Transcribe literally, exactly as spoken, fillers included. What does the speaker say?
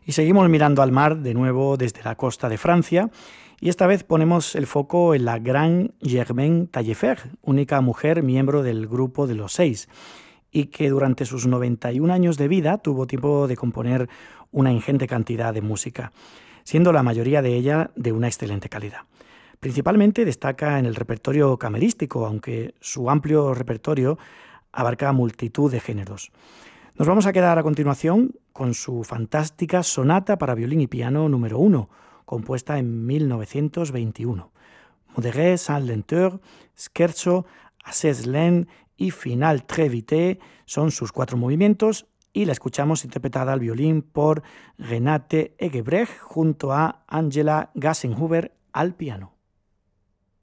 Y seguimos mirando al mar de nuevo desde la costa de Francia y esta vez ponemos el foco en la gran Germaine Taillefer, única mujer miembro del grupo de los seis y que durante sus noventa y un años de vida tuvo tiempo de componer una ingente cantidad de música, siendo la mayoría de ella de una excelente calidad. Principalmente destaca en el repertorio camerístico, aunque su amplio repertorio abarca multitud de géneros. Nos vamos a quedar a continuación con su fantástica sonata para violín y piano número uno, compuesta en mil novecientos veintiuno. Modéré sans lenteur, scherzo, assez lent y final très vite son sus cuatro movimientos y la escuchamos interpretada al violín por Renate Eggebrecht junto a Angela Gassenhuber al piano.